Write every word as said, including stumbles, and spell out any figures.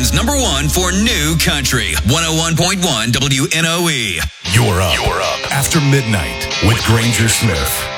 Houston's number one for new country. one oh one point one W N O E. You're up. You're up. After midnight with Granger Smith.